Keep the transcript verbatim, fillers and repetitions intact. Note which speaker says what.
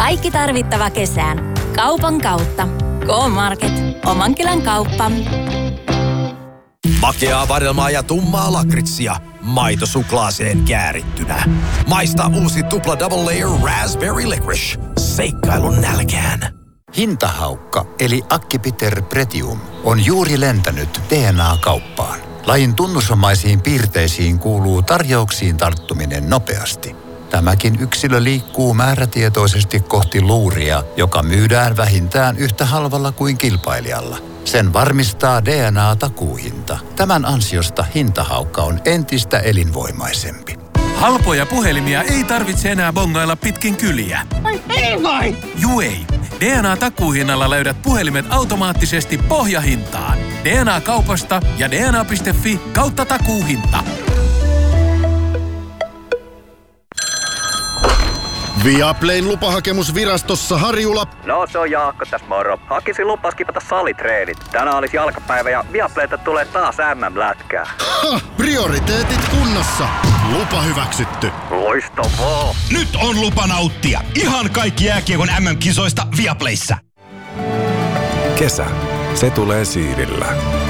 Speaker 1: Kaikki tarvittava kesään. Kaupan kautta. K-Market. Oman kylän kauppa.
Speaker 2: Makeaa vadelmaa ja tummaa lakritsia. Maito suklaaseen käärittynä. Maista uusi tupla double layer raspberry licorice. Seikkailun nälkään.
Speaker 3: Hintahaukka eli Acipiter pretium on juuri lentänyt D N A-kauppaan. Lajin tunnusomaisiin piirteisiin kuuluu tarjouksiin tarttuminen nopeasti. Tämäkin yksilö liikkuu määrätietoisesti kohti luuria, joka myydään vähintään yhtä halvalla kuin kilpailijalla. Sen varmistaa D N A-takuuhinta. Tämän ansiosta hintahaukka on entistä elinvoimaisempi.
Speaker 4: Halpoja puhelimia ei tarvitse enää bongailla pitkin kyliä.
Speaker 5: Ai ei vai?
Speaker 4: Juu ei. D N A-takuuhinnalla löydät puhelimet automaattisesti pohjahintaan. D N A-kaupasta ja D N A piste fi kautta takuuhinta.
Speaker 6: Viaplayn lupahakemusvirastossa Harjula.
Speaker 7: No se on Jaakko tässä moro. Hakisin lupaa skipata salitreenit. Tänään olisi jalkapäivä ja Viaplayta tulee taas M M-lätkää.
Speaker 6: Ha! Prioriteetit kunnossa. Lupa hyväksytty.
Speaker 7: Loistavaa.
Speaker 8: Nyt on lupa nauttia. Ihan kaikki jääkiekon M M-kisoista Viaplayssa.
Speaker 9: Kesä. Se tulee siivillä.